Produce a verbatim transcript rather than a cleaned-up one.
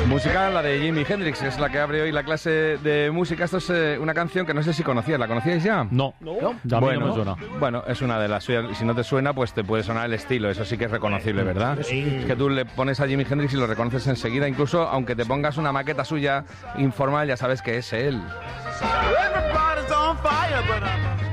Música, la de Jimi Hendrix, que es la que abre hoy la clase de música. Esto es eh, una canción que no sé si conocías. ¿La conocíais ya? No, ¿No? ya a mí Bueno, no me suena. bueno, es una de las suyas. Y si no te suena, pues te puede sonar el estilo. Eso sí que es reconocible, ¿verdad? Sí. Es que tú le pones a Jimi Hendrix y lo reconoces enseguida. Incluso aunque te pongas una maqueta suya informal, ya sabes que es él. Everybody's on fire, but I'm